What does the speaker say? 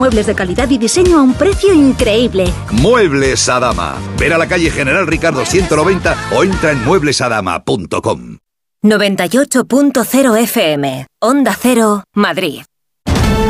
Muebles de calidad y diseño a un precio increíble. Muebles Adama. Ver a la calle General Ricardo 190 o entra en mueblesadama.com. 98.0 FM. Onda Cero, Madrid.